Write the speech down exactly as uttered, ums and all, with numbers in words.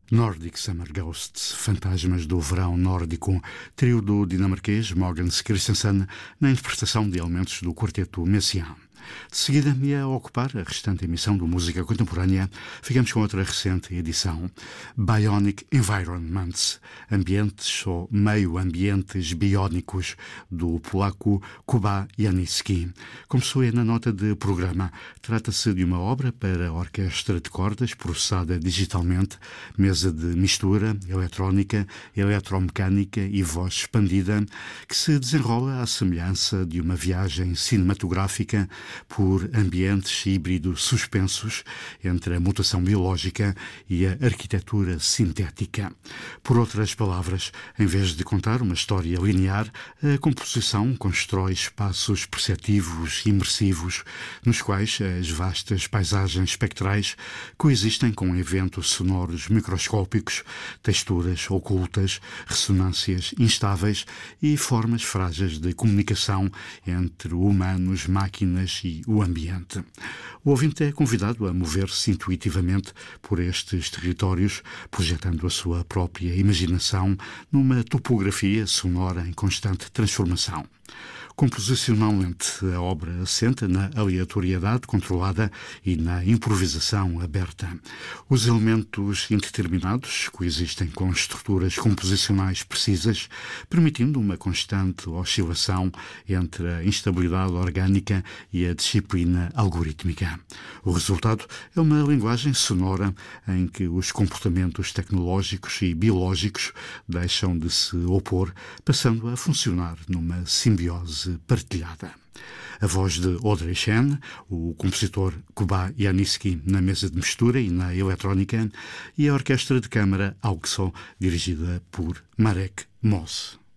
Nordic Summer Ghosts, Fantasmas do Verão Nórdico, trio do dinamarquês Mogens Christensen, na interpretação de elementos do quarteto Messiaen. De seguida, e a ocupar a restante emissão do Música Contemporânea, ficamos com outra recente edição, Bionic Environments, ambientes ou meio-ambientes biónicos, do polaco Kuba Janicki. Como soe na nota de programa, trata-se de uma obra para orquestra de cordas processada digitalmente, mesa de mistura, eletrónica, eletromecânica e voz expandida, que se desenrola à semelhança de uma viagem cinematográfica por ambientes híbridos suspensos entre a mutação biológica e a arquitetura sintética. Por outras palavras, em vez de contar uma história linear, a composição constrói espaços perceptivos e imersivos, nos quais as vastas paisagens espectrais coexistem com eventos sonoros microscópicos, texturas ocultas, ressonâncias instáveis e formas frágeis de comunicação entre humanos, máquinas e o ambiente. O ouvinte é convidado a mover-se intuitivamente por estes territórios, projetando a sua própria imaginação numa topografia sonora em constante transformação. Composicionalmente, a obra assenta na aleatoriedade controlada e na improvisação aberta. Os elementos indeterminados coexistem com estruturas composicionais precisas, permitindo uma constante oscilação entre a instabilidade orgânica e a disciplina algorítmica. O resultado é uma linguagem sonora em que os comportamentos tecnológicos e biológicos deixam de se opor, passando a funcionar numa simbiose partilhada. A voz de Audrey Chen, o compositor Kuba Janicki na mesa de mistura e na eletrónica, e a orquestra de câmara Auxo, dirigida por Marek Moss.